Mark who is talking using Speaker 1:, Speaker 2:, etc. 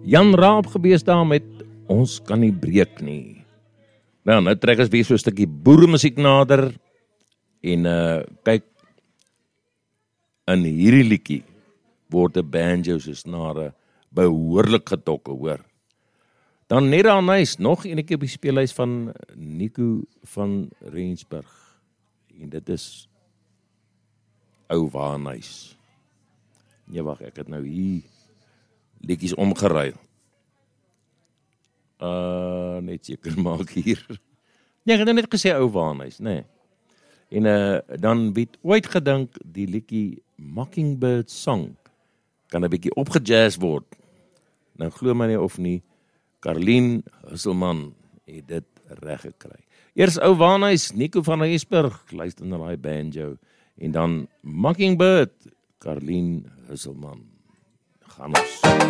Speaker 1: Jan Raap gewees daar met Ons kan nie breek nie. Nou trek ons weer so 'n stukkie boeremusiek nader en kyk, in hierdie liedjie word 'n banjo se snare behoorlik getokke, hoor. Dan net daarna is nog enetjie op die speellys van Nico van Rensburg. En dit is Ou Waanhuis. Nee, wag, ek het nou hier liedjies omgeruil. Net seker maak hier. Nee, ek het net gesê Ou Waanhuis, nee. En dan het ooit gedink die liedjie Mockingbird Song kan 'n bietjie opgejazz word. Nou glo my nie of nie, Karlien Husselman het dit reg gekry. Eers Ou Waanhuis, Nico van Rensburg, luister na daai banjo, en dan Mockingbird, Karlien Husselman. Gaan ons.